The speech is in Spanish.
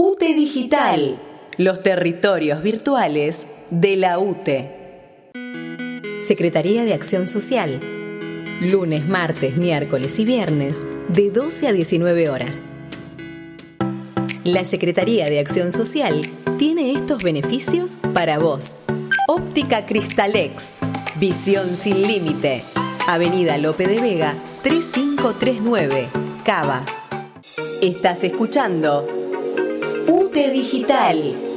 UTE Digital, los territorios virtuales de la UTE. Secretaría de Acción Social. Lunes, martes, miércoles y viernes, de 12 a 19 horas. La Secretaría de Acción Social tiene estos beneficios para vos. Óptica Cristalex, visión sin límite. Avenida Lope de Vega, 3539, Cava. Estás escuchando UTE Digital.